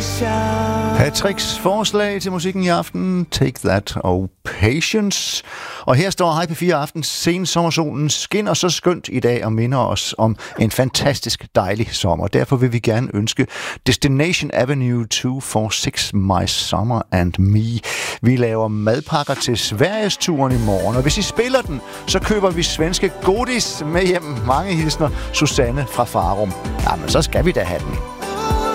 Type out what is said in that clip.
Patricks forslag til musikken i aften, Take That og Patience. Og her står Hej P4 Aften. Sensommersolen skinner så skønt i dag og minder os om en fantastisk dejlig sommer. Derfor vil vi gerne ønske Destination Avenue 246 My Summer and Me. Vi laver madpakker til Sverigesturen i morgen, og hvis I spiller den, så køber vi svenske godis med hjem. Mange hilsner, Susanne fra Farum. Jamen, så skal vi da have den.